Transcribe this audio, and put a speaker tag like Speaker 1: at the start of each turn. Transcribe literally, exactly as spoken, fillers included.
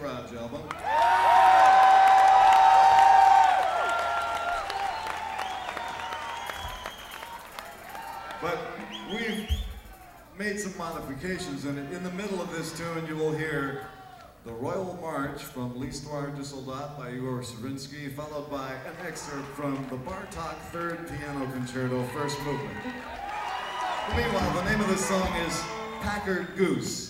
Speaker 1: Garage album. But we've made some modifications in it. In the middle of this tune, you will hear the Royal March from L'Histoire du Soldat by Igor Stravinsky, followed by an excerpt from the Bartok Third Piano Concerto, first movement. Meanwhile, the name of this song is Packard Goose.